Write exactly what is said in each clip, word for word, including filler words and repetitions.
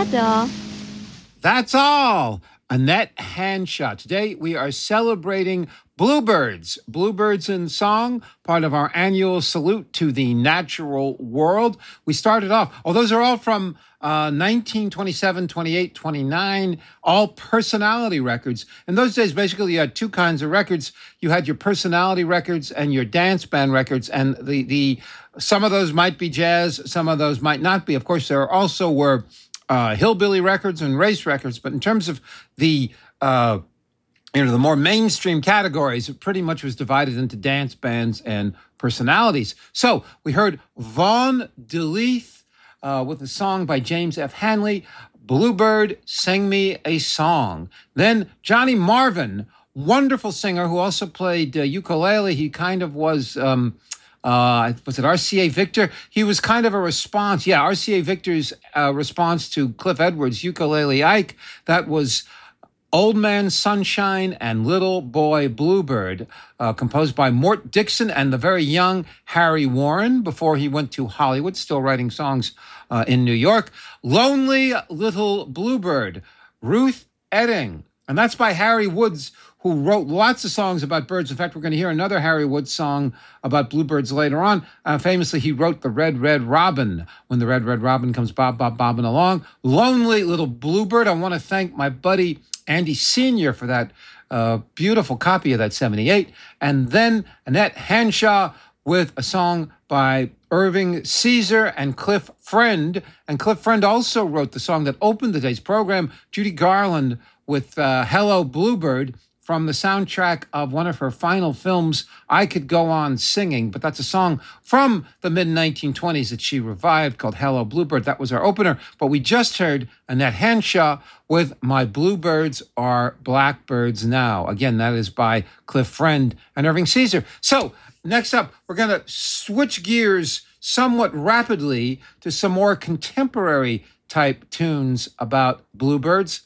weather. That's all. Annette Hanshaw. Today we are celebrating bluebirds. Bluebirds in Song, part of our annual salute to the natural world. We started off, oh, those are all from uh, nineteen twenty-seven, twenty-eight, twenty-nine, all personality records. In those days, basically, you had two kinds of records. You had your personality records and your dance band records, and the the some of those might be jazz, some of those might not be. Of course, there also were Uh, hillbilly records and race records, but in terms of the uh, you know the more mainstream categories, it pretty much was divided into dance bands and personalities. So we heard Vaughn DeLeith uh, with a song by James F. Hanley, "Bluebird, Sing Me a Song." Then Johnny Marvin, wonderful singer who also played uh, ukulele. He kind of was. Um, Uh, was it R C A Victor? He was kind of a response. Yeah, R C A Victor's uh, response to Cliff Edwards' Ukulele Ike. That was Old Man Sunshine and Little Boy Bluebird, uh, composed by Mort Dixon and the very young Harry Warren before he went to Hollywood, still writing songs uh, in New York. Lonely Little Bluebird, Ruth Etting. And that's by Harry Woods, who wrote lots of songs about birds. In fact, we're going to hear another Harry Woods song about bluebirds later on. Uh, famously, he wrote The Red, Red Robin. When the Red, Red Robin comes bob, bob, bobbing along. Lonely Little Bluebird. I want to thank my buddy Andy Senior for that uh, beautiful copy of that seventy-eight. And then Annette Hanshaw with a song by Irving Caesar and Cliff Friend. And Cliff Friend also wrote the song that opened today's program, Judy Garland with uh, Hello Bluebird, from the soundtrack of one of her final films, I Could Go On Singing. But that's a song from the mid nineteen twenties that she revived called Hello Bluebird. That was our opener. But we just heard Annette Hanshaw with My Bluebirds Are Blackbirds Now. Again, that is by Cliff Friend and Irving Caesar. So next up, we're going to switch gears somewhat rapidly to some more contemporary type tunes about bluebirds.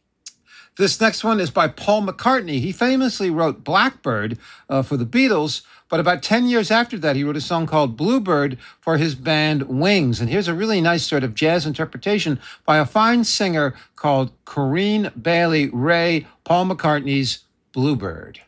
This next one is by Paul McCartney. He famously wrote Blackbird uh, for the Beatles, but about ten years after that, he wrote a song called Bluebird for his band Wings. And here's a really nice sort of jazz interpretation by a fine singer called Corinne Bailey Ray, Paul McCartney's Bluebird.